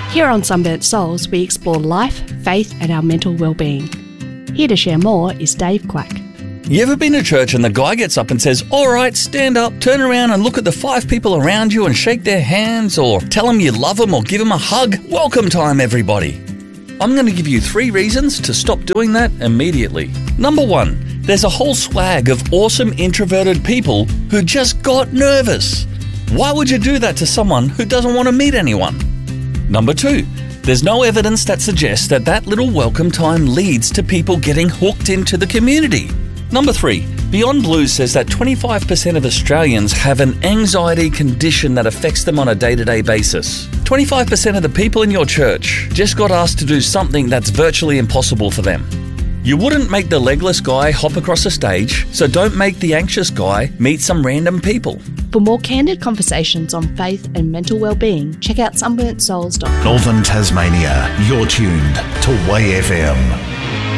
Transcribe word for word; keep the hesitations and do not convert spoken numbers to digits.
Here on Sunburnt Souls, we explore life, faith and our mental well-being. Here to share more is Dave Quack. You ever been to church and the guy gets up and says, all right, stand up, turn around and look at the five people around you and shake their hands, or tell them you love them or give them a hug? Welcome time, everybody. I'm going to give you three reasons to stop doing that immediately. Number one, there's a whole swag of awesome introverted people who just got nervous. Why would you do that to someone who doesn't want to meet anyone? Number two, there's no evidence that suggests that that little welcome time leads to people getting hooked into the community. Number three, Beyond Blue says that twenty-five percent of Australians have an anxiety condition that affects them on a day-to-day basis. twenty-five percent of the people in your church just got asked to do something that's virtually impossible for them. You wouldn't make the legless guy hop across a stage, so don't make the anxious guy meet some random people. For more candid conversations on faith and mental well-being, check out sunburnt souls dot com. Northern Tasmania, you're tuned to Way F M.